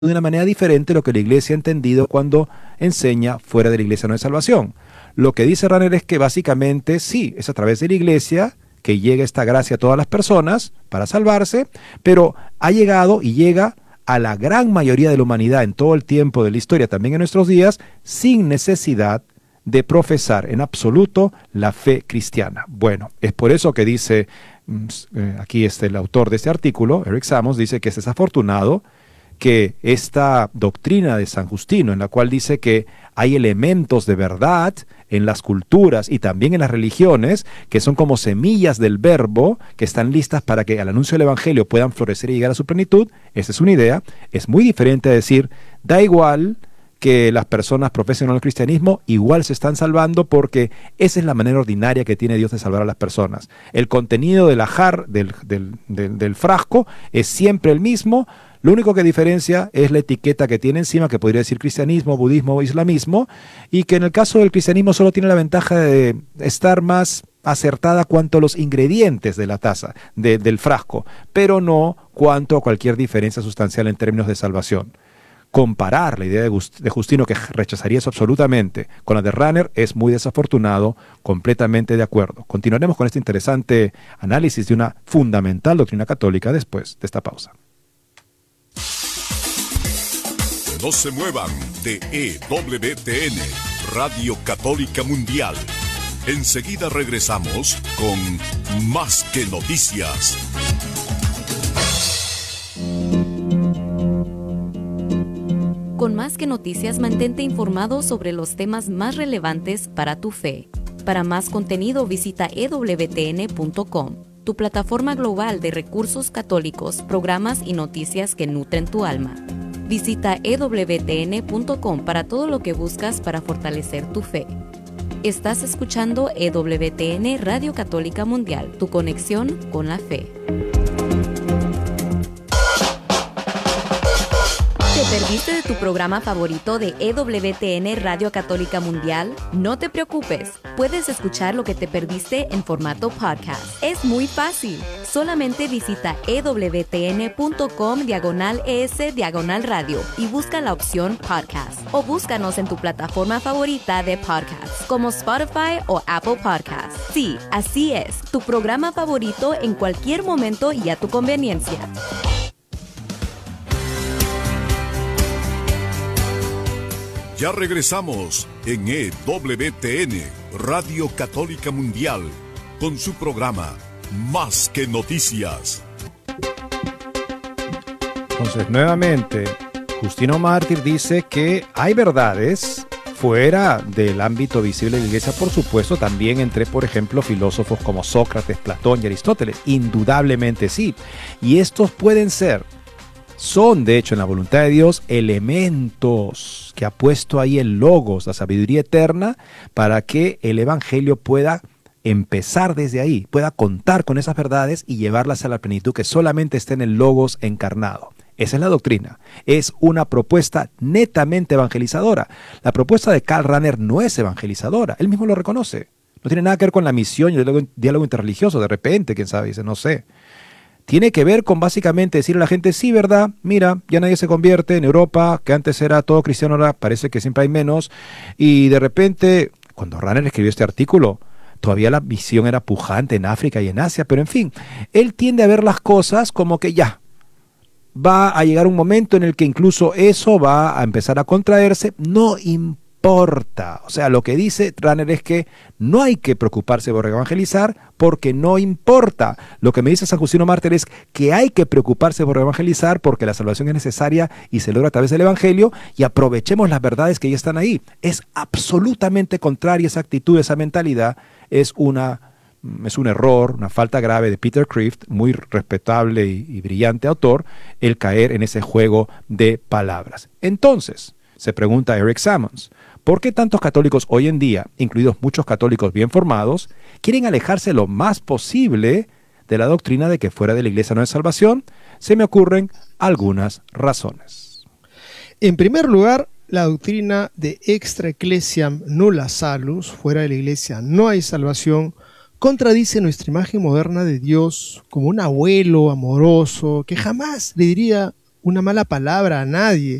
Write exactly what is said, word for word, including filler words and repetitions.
de una manera diferente lo que la iglesia ha entendido cuando enseña fuera de la iglesia no hay salvación. Lo que dice Rahner es que básicamente sí, es a través de la iglesia que llega esta gracia a todas las personas para salvarse, pero ha llegado y llega a la gran mayoría de la humanidad en todo el tiempo de la historia, también en nuestros días, sin necesidad de profesar en absoluto la fe cristiana. Bueno, es por eso que dice, eh, aquí este, el autor de este artículo, Eric Sammons, dice que es desafortunado que esta doctrina de San Justino, en la cual dice que hay elementos de verdad en las culturas y también en las religiones, que son como semillas del verbo, que están listas para que al anuncio del evangelio puedan florecer y llegar a su plenitud. Esa es una idea. Es muy diferente a decir, da igual que las personas profesen o no el cristianismo, igual se están salvando porque esa es la manera ordinaria que tiene Dios de salvar a las personas. El contenido de la jar, del, del, del, del frasco, es siempre el mismo. Lo único que diferencia es la etiqueta que tiene encima, que podría decir cristianismo, budismo o islamismo, y que en el caso del cristianismo solo tiene la ventaja de estar más acertada cuanto a los ingredientes de la taza, de, del frasco, pero no cuanto a cualquier diferencia sustancial en términos de salvación. Comparar la idea de, Gust- de Justino, que rechazaría eso absolutamente, con la de Rahner es muy desafortunado, completamente de acuerdo. Continuaremos con este interesante análisis de una fundamental doctrina católica después de esta pausa. No se muevan de E W T N, Radio Católica Mundial. Enseguida regresamos con Más que Noticias. Con Más que Noticias, mantente informado sobre los temas más relevantes para tu fe. Para más contenido, visita e w t n punto com, tu plataforma global de recursos católicos, programas y noticias que nutren tu alma. Visita e w t n punto com para todo lo que buscas para fortalecer tu fe. Estás escuchando E W T N Radio Católica Mundial, tu conexión con la fe. ¿Te perdiste de tu programa favorito de E W T N Radio Católica Mundial? No te preocupes, puedes escuchar lo que te perdiste en formato podcast. Es muy fácil, solamente visita e w t n punto com diagonal es diagonal radio y busca la opción podcast. O búscanos en tu plataforma favorita de podcast, como Spotify o Apple Podcasts. Sí, así es, tu programa favorito en cualquier momento y a tu conveniencia. Ya regresamos en E W T N, Radio Católica Mundial, con su programa Más que Noticias. Entonces, nuevamente, Justino Mártir dice que hay verdades fuera del ámbito visible de la iglesia, por supuesto, también entre, por ejemplo, filósofos como Sócrates, Platón y Aristóteles. Indudablemente sí. Y estos pueden ser, son de hecho en la voluntad de Dios, elementos que ha puesto ahí el Logos, la sabiduría eterna, para que el evangelio pueda empezar desde ahí, pueda contar con esas verdades y llevarlas a la plenitud que solamente está en el Logos encarnado. Esa es la doctrina. Es una propuesta netamente evangelizadora. La propuesta de Karl Rahner no es evangelizadora, él mismo lo reconoce. No tiene nada que ver con la misión y el diálogo, diálogo interreligioso, de repente, quién sabe, dice, no sé. Tiene que ver con básicamente decirle a la gente, sí, ¿verdad? Mira, ya nadie se convierte en Europa, que antes era todo cristiano, ahora parece que siempre hay menos. Y de repente, cuando Rahner escribió este artículo, todavía la visión era pujante en África y en Asia, pero en fin, él tiende a ver las cosas como que ya, va a llegar un momento en el que incluso eso va a empezar a contraerse, no importa. Importa. O sea, lo que dice Rahner es que no hay que preocuparse por evangelizar porque no importa. Lo que me dice San Justino Mártir es que hay que preocuparse por evangelizar porque la salvación es necesaria y se logra a través del evangelio y aprovechemos las verdades que ya están ahí. Es absolutamente contraria esa actitud, esa mentalidad. Es una, es un error, una falta grave de Peter Kreeft, muy respetable y, y brillante autor, el caer en ese juego de palabras. Entonces, se pregunta Eric Sammons, ¿por qué tantos católicos hoy en día, incluidos muchos católicos bien formados, quieren alejarse lo más posible de la doctrina de que fuera de la iglesia no hay salvación? Se me ocurren algunas razones. En primer lugar, la doctrina de extra ecclesiam nulla salus, fuera de la iglesia no hay salvación, contradice nuestra imagen moderna de Dios como un abuelo amoroso que jamás le diría una mala palabra a nadie.